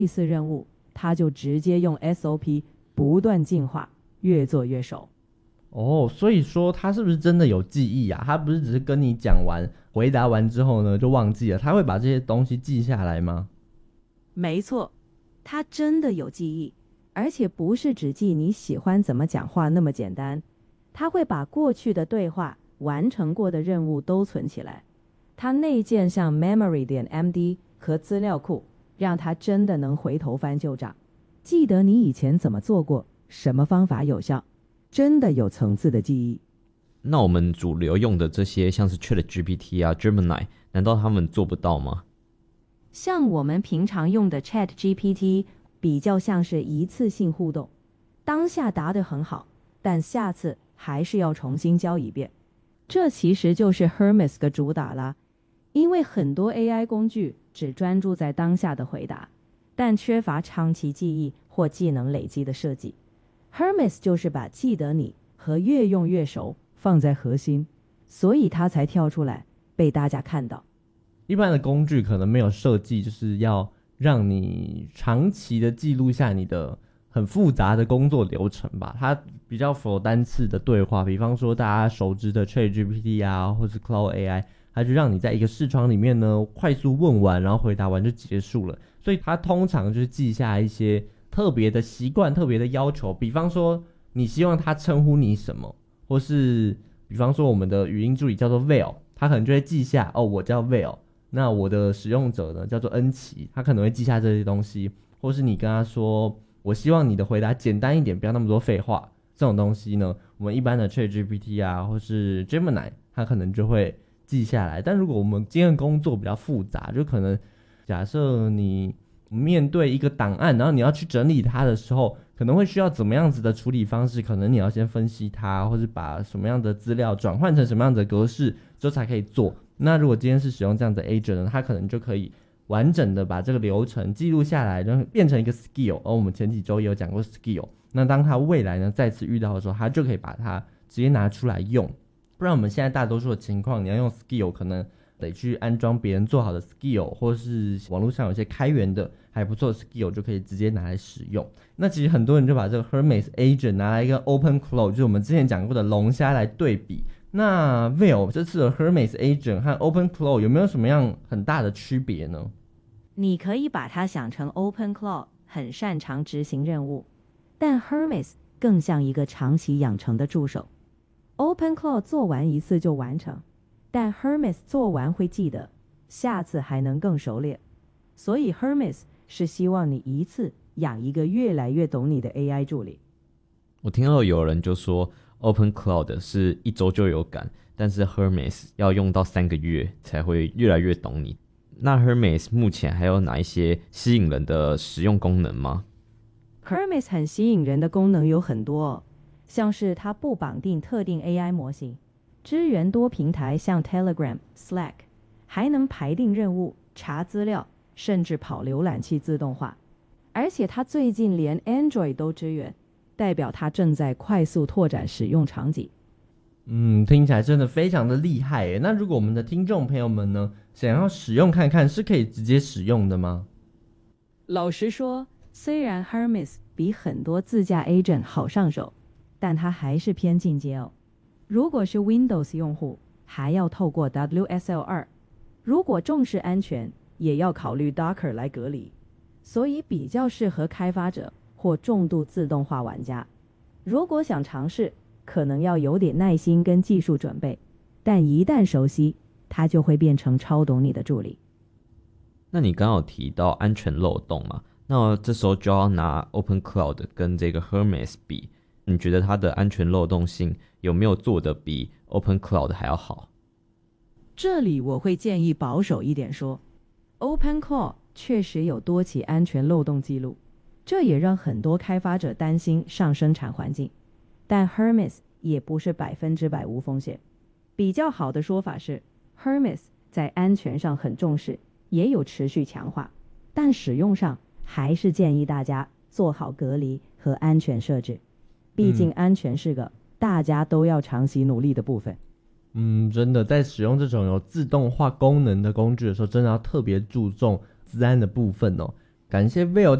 类似任务，它就直接用 SOP 不断进化，越做越熟。 所以说他是不是真的有记忆啊？他不是只是跟你讲完回答完之后呢就忘记了，他会把这些东西记下来吗？ 没错，它真的有记忆，而且不是只记你喜欢怎么讲话那么简单，它会把过去的对话、完成过的任务都存起来。它内建上 memory.md 和资料库，让它真的能回头翻旧账，记得你以前怎么做过，什么方法有效，真的有层次的记忆。 那我们主流用的这些像是 ChatGPT 啊 Gemini， 难道他们做不到吗？ 像我们平常用的 ChatGPT 比较像是一次性互动，当下答得很好，但下次还是要重新教一遍。这其实就是 Hermes 的主打啦，因为很多 AI 工具只专注在当下的回答，但缺乏长期记忆或技能累积的设计。Hermes 就是把记得你和越用越熟放在核心，所以它才跳出来被大家看到。 一般的工具可能没有设计就是要让你长期的记录下你的很复杂的工作流程吧，它比较符合单次的对话，比方说大家熟知的 ChatGPT 啊，或是 Cloud AI， 它就让你在一个视窗里面呢快速问完，然后回答完就结束了。所以它通常就是记下一些特别的习惯、特别的要求，比方说你希望它称呼你什么，或是比方说我们的语音助理叫做 Val， 它可能就会记下我叫 Val， 那我的使用者呢叫做恩琪，他可能会记下这些东西，或是你跟他说我希望你的回答简单一点，不要那么多废话，这种东西呢我们一般的 ChatGPT 啊或是 Gemini 它可能就会记下来。但如果我们今天的工作比较复杂，就可能假设你面对一个档案，然后你要去整理它的时候，可能会需要怎么样子的处理方式，可能你要先分析它，或是把什么样的资料转换成什么样的格式之后才可以做。那如果今天是使用这样的 agent 呢，它可能就可以完整的把这个流程记录下来，然后变成一个 skill。而我们前几周也有讲过 skill， 那当它未来呢再次遇到的时候，它就可以把它直接拿出来用。不然我们现在大多数的情况，你要用 skill 可能得去安装别人做好的 skill， 或是网络上有些开源的还不错的 skill 就可以直接拿来使用。那其实很多人就把这个 Hermes agent 拿来一个 OpenClaw， 就是我们之前讲过的龙虾来对比。那 Val 这次的 Hermes agent 和 OpenClaw 有没有什么样很大的区别呢？ 你可以把它想成 OpenClaw 很擅长执行任务，但 Hermes 更像一个长期养成的助手。OpenClaw 做完一次就完成，但 Hermes 做完会记得，下次还能更熟练。所以 Hermes 是希望你一次养一个越来越懂你的 AI 助理。 我听到有人就说 OpenCloud 是1周就有感，但是 Hermes 要用到3个月才会越来越懂你。那 Hermes 目前还有哪一些吸引人的实用功能吗？ Hermes 很吸引人的功能有很多哦，像是它不绑定特定 AI 模型，支援多平台像 Telegram、Slack， 还能排定任务、查资料，甚至跑浏览器自动化。而且它最近连 Android 都支援，代表它正在快速拓展使用场景。 听起来真的非常的厉害耶。那如果我们的听众朋友们呢，想要使用看看，是可以直接使用的吗？ 老实说，虽然 Hermes 比很多自家 agent 好上手，但它还是偏进阶哦。如果是 Windows 用户，还要透过 WSL2， 如果重视安全，也要考虑 Docker 来隔离，所以比较适合开发者或重度自动化玩家。如果想尝试，可能要有点耐心跟技术准备，但一旦熟悉，它就会变成超懂你的助理。 那你刚刚有提到安全漏洞嘛？那这时候就要拿 OpenCloud 跟这个 Hermes 比，你觉得它的安全漏洞性有没有做得比 OpenCloud 还要好？ 这里我会建议保守一点说， OpenClaw 确实有多起安全漏洞记录，这也让很多开发者担心上生产环境。但 Hermes 也不是100%无风险。比较好的说法是 Hermes 在安全上很重视，也有持续强化，但使用上还是建议大家做好隔离和安全设置，毕竟安全是个大家都要长期努力的部分。 真的在使用这种有自动化功能的工具的时候，真的要特别注重资安的部分哦。 感谢 Will